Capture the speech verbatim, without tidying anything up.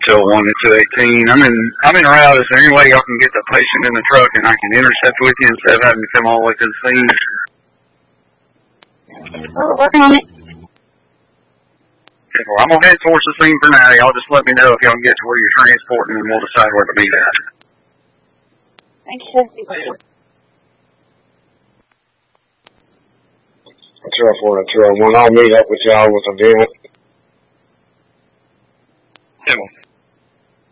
two oh one and two eighteen. I'm in, I'm in route. Is there any way y'all can get the patient in the truck and I can intercept with you instead of having to come all the way to the scene? We're working on it. Well, I'm going to head towards the scene for now. Y'all just let me know if y'all can get to where you're transporting and we'll decide where to meet at. Thank you. two oh four and two oh one. I'll meet up with y'all with a vent.